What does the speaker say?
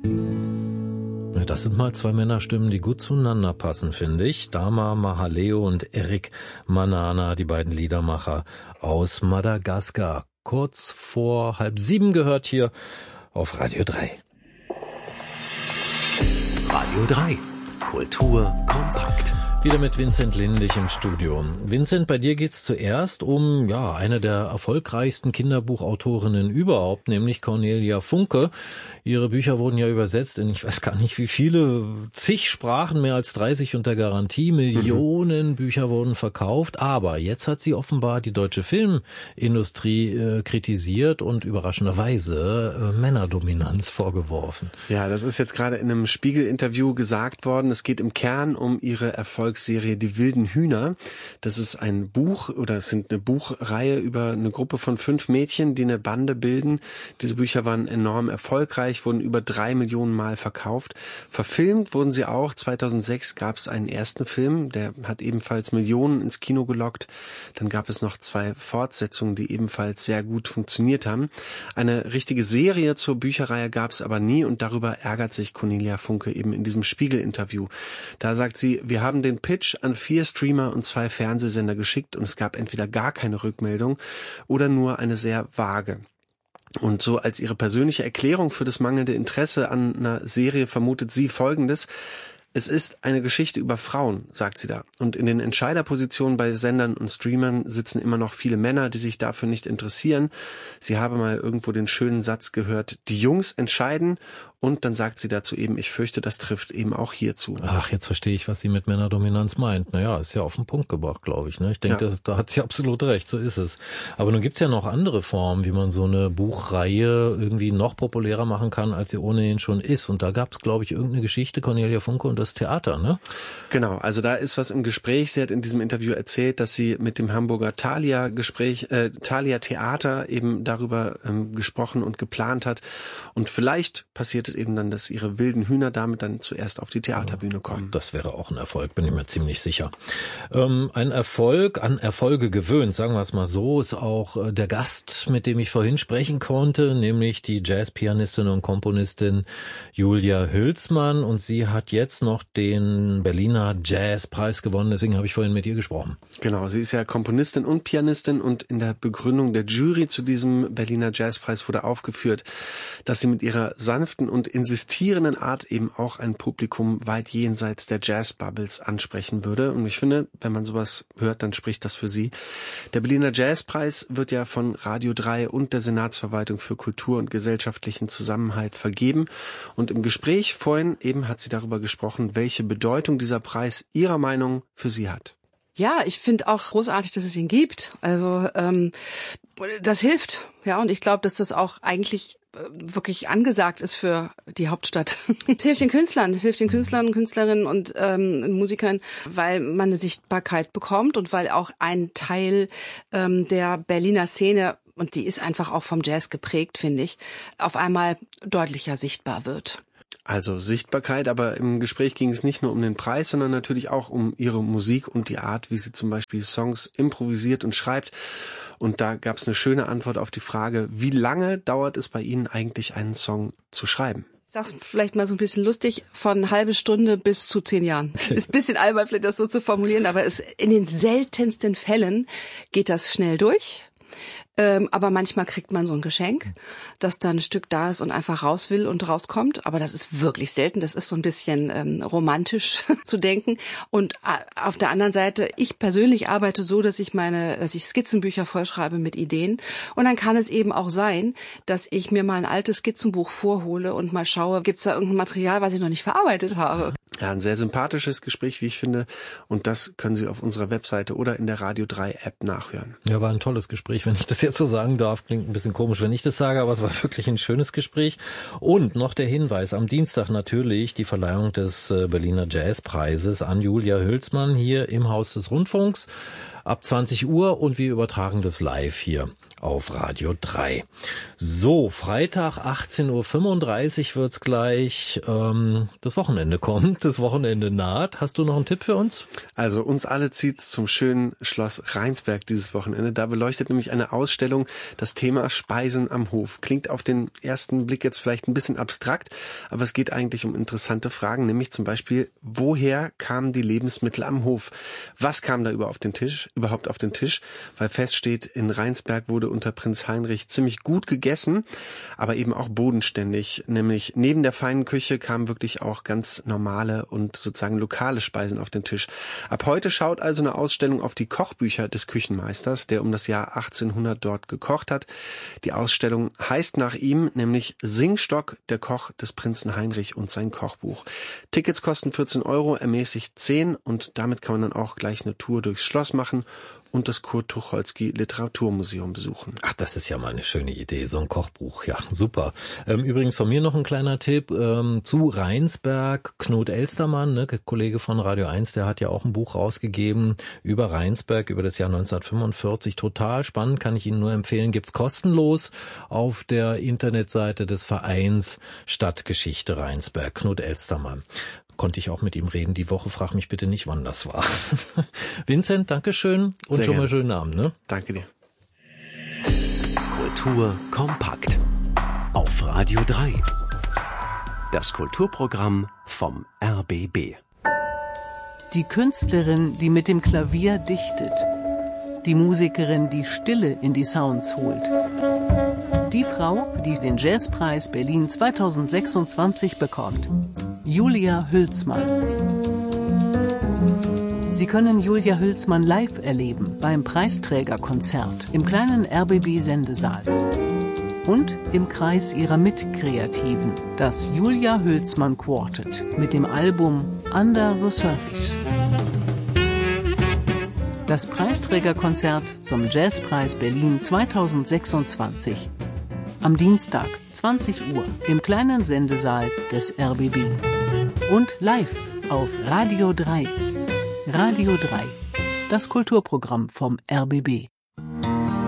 Ja, das sind mal zwei Männerstimmen, die gut zueinander passen, finde ich. Dama Mahaleo und Eric Manana, die beiden Liedermacher aus Madagaskar. Kurz vor 6:30 gehört hier auf Radio 3. Radio 3. Kultur kompakt. Wieder mit Vincent Lindig im Studio. Vincent, bei dir geht's zuerst um eine der erfolgreichsten Kinderbuchautorinnen überhaupt, nämlich Cornelia Funke. Ihre Bücher wurden ja übersetzt in, ich weiß gar nicht wie viele, zig Sprachen, mehr als 30 unter Garantie. Millionen Bücher wurden verkauft. Aber jetzt hat sie offenbar die deutsche Filmindustrie kritisiert und überraschenderweise Männerdominanz vorgeworfen. Ja, das ist jetzt gerade in einem Spiegel-Interview gesagt worden. Es geht im Kern um ihre Erfolgsserie Die wilden Hühner. Das ist ein Buch oder es sind eine Buchreihe über eine Gruppe von 5 Mädchen, die eine Bande bilden. Diese Bücher waren enorm erfolgreich, wurden über 3 Millionen Mal verkauft. Verfilmt wurden sie auch. 2006 gab es einen ersten Film, der hat ebenfalls Millionen ins Kino gelockt. Dann gab es noch 2 Fortsetzungen, die ebenfalls sehr gut funktioniert haben. Eine richtige Serie zur Bücherreihe gab es aber nie und darüber ärgert sich Cornelia Funke eben in diesem Spiegel-Interview. Da sagt sie, wir haben den Pitch an 4 Streamer und 2 Fernsehsender geschickt und es gab entweder gar keine Rückmeldung oder nur eine sehr vage. Und so als ihre persönliche Erklärung für das mangelnde Interesse an einer Serie vermutet sie Folgendes: Es ist eine Geschichte über Frauen, sagt sie da. Und in den Entscheiderpositionen bei Sendern und Streamern sitzen immer noch viele Männer, die sich dafür nicht interessieren. Sie habe mal irgendwo den schönen Satz gehört, die Jungs entscheiden. Und dann sagt sie dazu eben, ich fürchte, das trifft eben auch hier zu. Ach, jetzt verstehe ich, was sie mit Männerdominanz meint. Naja, ist ja auf den Punkt gebracht, glaube ich. Ne? Ich denke, da hat sie absolut recht, so ist es. Aber nun gibt's ja noch andere Formen, wie man so eine Buchreihe irgendwie noch populärer machen kann, als sie ohnehin schon ist. Und da gab's, glaube ich, irgendeine Geschichte, Cornelia Funke und das Theater, ne? Genau, also da ist was im Gespräch. Sie hat in diesem Interview erzählt, dass sie mit dem Hamburger Thalia Theater eben darüber gesprochen und geplant hat. Und vielleicht passiert es eben dann, dass ihre wilden Hühner damit dann zuerst auf die Theaterbühne kommen. Das wäre auch ein Erfolg, bin ich mir ziemlich sicher. Ein Erfolg, an Erfolge gewöhnt, sagen wir es mal so, ist auch der Gast, mit dem ich vorhin sprechen konnte, nämlich die Jazzpianistin und Komponistin Julia Hülsmann. Und sie hat jetzt noch den Berliner Jazzpreis gewonnen, deswegen habe ich vorhin mit ihr gesprochen. Genau, sie ist ja Komponistin und Pianistin und in der Begründung der Jury zu diesem Berliner Jazzpreis wurde aufgeführt, dass sie mit ihrer sanften und insistierenden Art eben auch ein Publikum weit jenseits der Jazzbubbles ansprechen würde. Und ich finde, wenn man sowas hört, dann spricht das für sie. Der Berliner Jazzpreis wird ja von Radio 3 und der Senatsverwaltung für Kultur und gesellschaftlichen Zusammenhalt vergeben. Und im Gespräch vorhin eben hat sie darüber gesprochen, welche Bedeutung dieser Preis ihrer Meinung für sie hat. Ja, ich finde auch großartig, dass es ihn gibt. Also das hilft. Ja, und ich glaube, dass das auch eigentlich wirklich angesagt ist für die Hauptstadt. Es hilft den Künstlern, und Künstlerinnen und Musikern, weil man eine Sichtbarkeit bekommt und weil auch ein Teil der Berliner Szene, und die ist einfach auch vom Jazz geprägt, finde ich, auf einmal deutlicher sichtbar wird. Also Sichtbarkeit, aber im Gespräch ging es nicht nur um den Preis, sondern natürlich auch um ihre Musik und die Art, wie sie zum Beispiel Songs improvisiert und schreibt. Und da gab es eine schöne Antwort auf die Frage, wie lange dauert es bei Ihnen eigentlich, einen Song zu schreiben? Ich sag's vielleicht mal so ein bisschen lustig, von halbe Stunde bis zu 10 Jahren. Ist ein bisschen albern, vielleicht das so zu formulieren, aber in den seltensten Fällen geht das schnell durch. Aber manchmal kriegt man so ein Geschenk, dass da ein Stück da ist und einfach raus will und rauskommt. Aber das ist wirklich selten. Das ist so ein bisschen romantisch zu denken. Und auf der anderen Seite, ich persönlich arbeite so, dass ich Skizzenbücher vollschreibe mit Ideen. Und dann kann es eben auch sein, dass ich mir mal ein altes Skizzenbuch vorhole und mal schaue, gibt es da irgendein Material, was ich noch nicht verarbeitet habe. Ja, ein sehr sympathisches Gespräch, wie ich finde. Und das können Sie auf unserer Webseite oder in der Radio 3 App nachhören. Ja, war ein tolles Gespräch, wenn ich das jetzt so sagen darf. Klingt ein bisschen komisch, wenn ich das sage, aber es war wirklich ein schönes Gespräch. Und noch der Hinweis, am Dienstag natürlich die Verleihung des Berliner Jazzpreises an Julia Hülsmann hier im Haus des Rundfunks ab 20 Uhr und wir übertragen das live hier auf Radio 3. So, Freitag 18.35 Uhr wird's gleich. Das Wochenende kommt, das Wochenende naht. Hast du noch einen Tipp für uns? Also uns alle zieht's zum schönen Schloss Rheinsberg dieses Wochenende. Da beleuchtet nämlich eine Ausstellung das Thema Speisen am Hof. Klingt auf den ersten Blick jetzt vielleicht ein bisschen abstrakt, aber es geht eigentlich um interessante Fragen, nämlich zum Beispiel, woher kamen die Lebensmittel am Hof? Was kam da überhaupt auf den Tisch? Weil feststeht, in Rheinsberg wurde unter Prinz Heinrich ziemlich gut gegessen, aber eben auch bodenständig. Nämlich neben der feinen Küche kamen wirklich auch ganz normale und sozusagen lokale Speisen auf den Tisch. Ab heute schaut also eine Ausstellung auf die Kochbücher des Küchenmeisters, der um das Jahr 1800 dort gekocht hat. Die Ausstellung heißt nach ihm, nämlich Singstock, der Koch des Prinzen Heinrich und sein Kochbuch. Tickets kosten 14 €, ermäßigt 10 und damit kann man dann auch gleich eine Tour durchs Schloss machen und das Kurt Tucholsky Literaturmuseum besuchen. Ach, das ist ja mal eine schöne Idee, so ein Kochbuch. Ja, super. Übrigens von mir noch ein kleiner Tipp zu Rheinsberg. Knut Elstermann, ne, Kollege von Radio 1, der hat ja auch ein Buch rausgegeben über Rheinsberg, über das Jahr 1945. Total spannend, kann ich Ihnen nur empfehlen. Gibt's kostenlos auf der Internetseite des Vereins Stadtgeschichte Rheinsberg. Knut Elstermann. Konnte ich auch mit ihm reden die Woche. Frag mich bitte nicht, wann das war. Vincent, Dankeschön und Sehr schon gerne. mal schönen Abend. Ne? Danke dir. Kultur kompakt auf Radio 3. Das Kulturprogramm vom RBB. Die Künstlerin, die mit dem Klavier dichtet. Die Musikerin, die Stille in die Sounds holt. Die Frau, die den Jazzpreis Berlin 2026 bekommt. Julia Hülsmann. Sie können Julia Hülsmann live erleben beim Preisträgerkonzert im kleinen RBB-Sendesaal. Und im Kreis ihrer Mitkreativen, das Julia Hülsmann Quartet mit dem Album Under the Surface. Das Preisträgerkonzert zum Jazzpreis Berlin 2026. Am Dienstag, 20 Uhr, im kleinen Sendesaal des RBB. Und live auf Radio 3. Radio 3, das Kulturprogramm vom RBB.